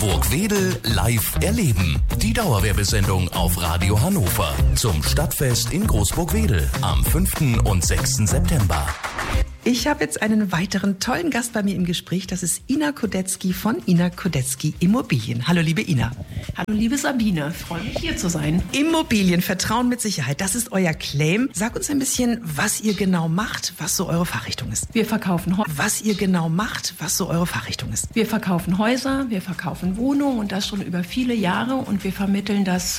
Burgwedel live erleben. Die Dauerwerbesendung auf Radio Hannover zum Stadtfest in Großburgwedel am 5. und 6. September. Ich habe jetzt einen weiteren tollen Gast bei mir im Gespräch. Das ist Ina Kodetzky von Ina Kodetzky Immobilien. Hallo, liebe Ina. Hallo, liebe Sabine. Ich freue mich, hier zu sein. Immobilien, Vertrauen mit Sicherheit. Das ist euer Claim. Sag uns ein bisschen, was ihr genau macht, was so eure Fachrichtung ist. Wir verkaufen Was ihr genau macht, was so eure Fachrichtung ist. Wir verkaufen Häuser, wir verkaufen Wohnungen und das schon über viele Jahre und wir vermitteln das